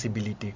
possibilité?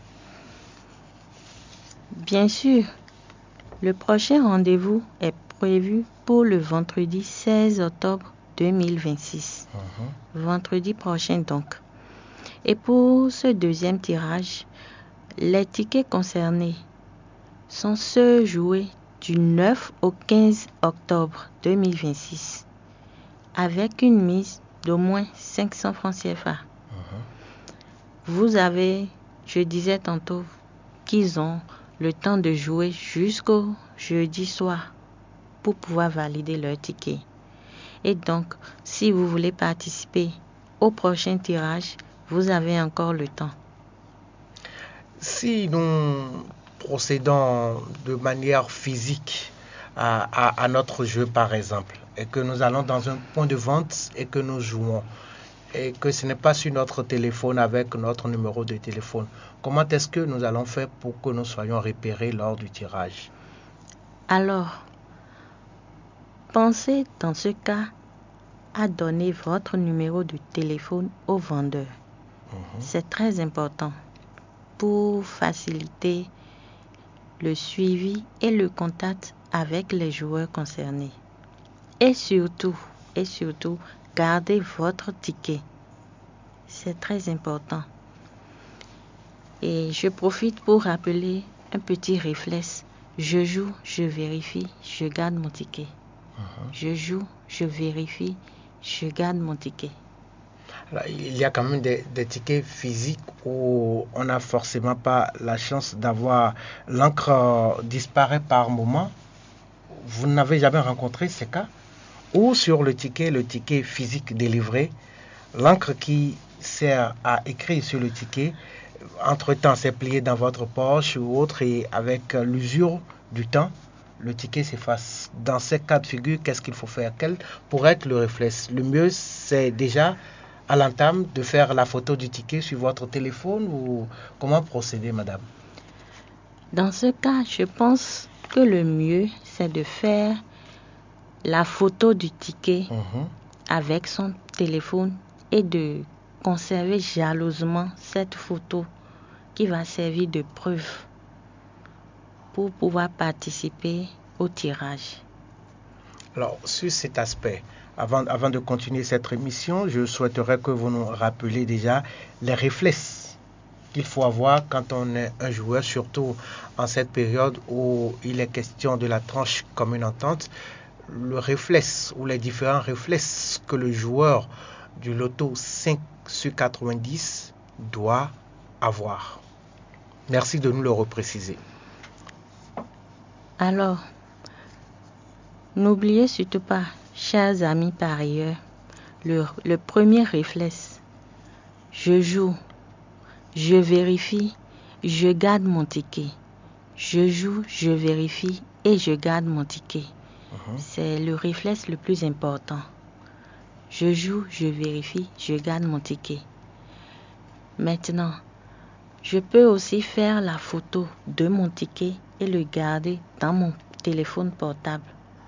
Bien sûr, le prochain rendez-vous est prévu pour le vendredi 16 octobre 2026. Vendredi prochain donc. Et pour ce deuxième tirage, les tickets concernés sont ceux joués du 9 au 15 octobre 2026 avec une mise d'au moins 500 francs CFA. Vous avez, je disais tantôt, qu'ils ont le temps de jouer jusqu'au jeudi soir pour pouvoir valider leur ticket. Et donc, si vous voulez participer au prochain tirage, vous avez encore le temps. Si nous procédons de manière physique à notre jeu, par exemple, et que nous allons dans un point de vente et que nous jouons, et que ce n'est pas sur notre téléphone avec notre numéro de téléphone, comment est-ce que nous allons faire pour que nous soyons repérés lors du tirage? Alors, pensez dans ce cas à donner votre numéro de téléphone au vendeur. C'est très important pour faciliter le suivi et le contact avec les joueurs concernés. Et surtout, gardez votre ticket. C'est très important. Et je profite pour rappeler un petit réflexe. Je joue, je vérifie, je garde mon ticket. Je joue, je vérifie, je garde mon ticket. Alors, il y a quand même des tickets physiques où on n'a forcément pas la chance d'avoir l'encre disparaît par moment. Vous n'avez jamais rencontré ces cas? Ou sur le ticket physique délivré, l'encre qui sert à écrire sur le ticket, entre-temps c'est plié dans votre poche ou autre, et avec l'usure du temps, le ticket s'efface. Dans ces cas de figure, qu'est-ce qu'il faut faire? Quel pourrait être le réflexe? Le mieux, c'est déjà à l'entame de faire la photo du ticket sur votre téléphone, ou comment procéder, madame? Dans ce cas, je pense que le mieux, c'est de faire la photo du ticket avec son téléphone et de conserver jalousement cette photo qui va servir de preuve pour pouvoir participer au tirage. Alors, sur cet aspect, avant de continuer cette émission, je souhaiterais que vous nous rappeliez déjà les réflexes qu'il faut avoir quand on est un joueur, surtout en cette période où il est question de la tranche commune entente. Le réflexe ou les différents réflexes que le joueur du loto 5 sur 90 doit avoir. Merci de nous le repréciser. Alors, n'oubliez surtout pas, chers amis parieurs, le premier réflexe. Je joue, je vérifie, je garde mon ticket. Je joue, je vérifie et je garde mon ticket. C'est le réflexe le plus important. Je joue, je vérifie, je garde mon ticket. Maintenant, je peux aussi faire la photo de mon ticket et le garder dans mon téléphone portable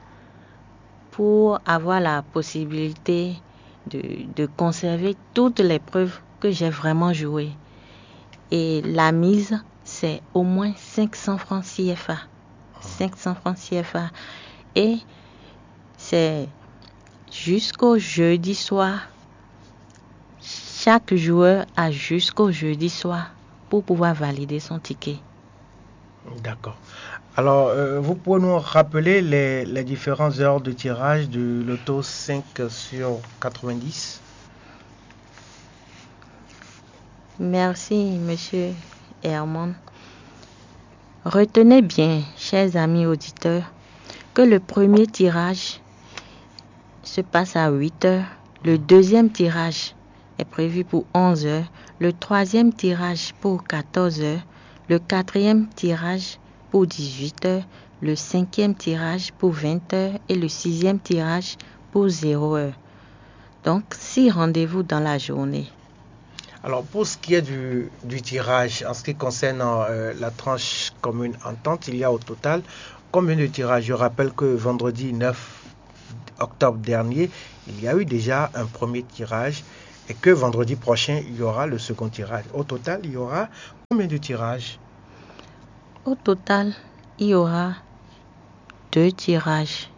pour avoir la possibilité de conserver toutes les preuves que j'ai vraiment jouées. Et la mise, c'est au moins 500 francs CFA. 500 francs CFA. Et c'est jusqu'au jeudi soir. Chaque joueur a jusqu'au jeudi soir pour pouvoir valider son ticket. D'accord. Alors, vous pouvez nous rappeler les différentes heures de tirage du loto 5 sur 90? Merci, monsieur Herman. Retenez bien, chers amis auditeurs, que le premier tirage se passe à 8 heures. Le deuxième tirage est prévu pour 11 heures. Le troisième tirage pour 14 heures. Le quatrième tirage pour 18 heures. Le cinquième tirage pour 20 heures. Et le sixième tirage pour 0 heure. Donc, 6 rendez-vous dans la journée. Alors, pour ce qui est du tirage, en ce qui concerne la tranche commune entente, il y a au total combien de tirages? Je rappelle que vendredi 9 octobre dernier, il y a eu déjà un premier tirage et que vendredi prochain, il y aura le second tirage. Au total, il y aura Combien de tirages? Au total, il y aura 2 tirages.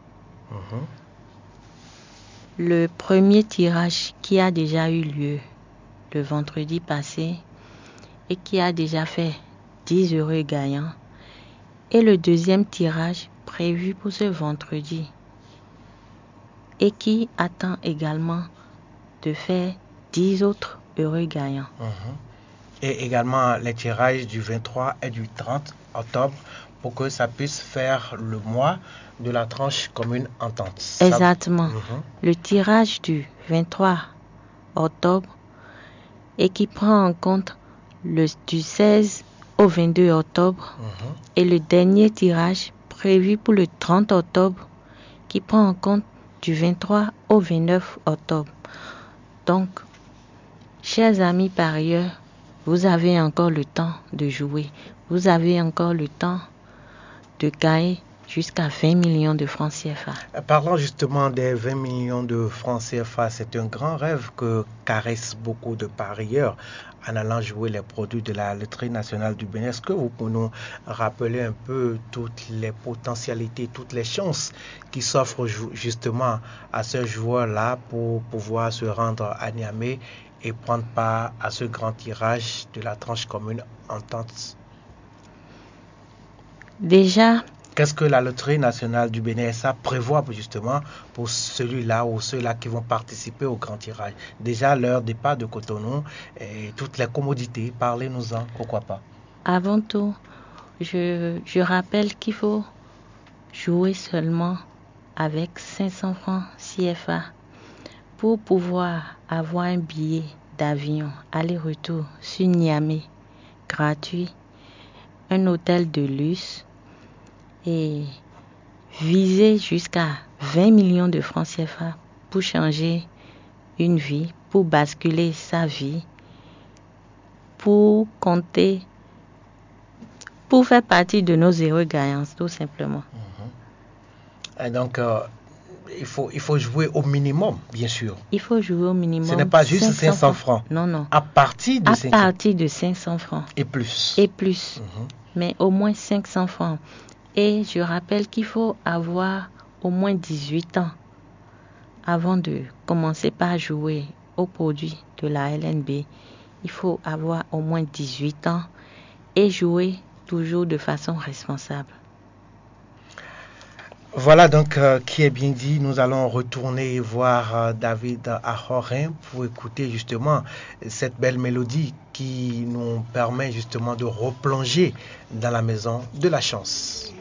Le premier tirage qui a déjà eu lieu le vendredi passé et qui a déjà fait 10 heureux gagnants. Et le deuxième tirage prévu pour ce vendredi et qui attend également de faire 10 autres heureux gagnants. Et également les tirages du 23 et du 30 octobre pour que ça puisse faire le mois de la tranche commune entente. Exactement. Le tirage du 23 octobre et qui prend en compte du 16 au 22 octobre et le dernier tirage prévu pour le 30 octobre qui prend en compte du 23 au 29 octobre. Donc, chers amis parieurs, vous avez encore le temps de jouer. Vous avez encore le temps de gagner jusqu'à 20 millions de francs CFA. Parlant justement des 20 millions de francs CFA, c'est un grand rêve que caressent beaucoup de parieurs en allant jouer les produits de la Loterie nationale du Bénin. Est-ce que vous pouvez nous rappeler un peu toutes les potentialités, toutes les chances qui s'offrent justement à ce joueur-là pour pouvoir se rendre à Niamey et prendre part à ce grand tirage de la tranche commune entente? Déjà, qu'est-ce que la Loterie nationale du Bénin SA prévoit justement pour celui-là ou ceux-là qui vont participer au grand tirage? Déjà, leur départ de Cotonou et toutes les commodités, parlez-nous-en, pourquoi pas? Avant tout, je rappelle qu'il faut jouer seulement avec 500 francs CFA pour pouvoir avoir un billet d'avion aller-retour sur Niamey gratuit, un hôtel de luxe et viser jusqu'à 20 millions de francs CFA pour changer une vie, pour basculer sa vie, pour compter, pour faire partie de nos heureux gagnants, tout simplement. Et donc, il faut jouer au minimum, bien sûr. Il faut jouer au minimum. Ce n'est pas juste 500 francs. Non, non. À partir de 500 francs. Et plus. Et plus. Mais au moins 500 francs. Et je rappelle qu'il faut avoir au moins 18 ans avant de commencer par jouer aux produits de la LNB. Il faut avoir au moins 18 ans et jouer toujours de façon responsable. Voilà donc qui est bien dit. Nous allons retourner voir David Ahorin pour écouter justement cette belle mélodie qui nous permet justement de replonger dans la maison de la chance.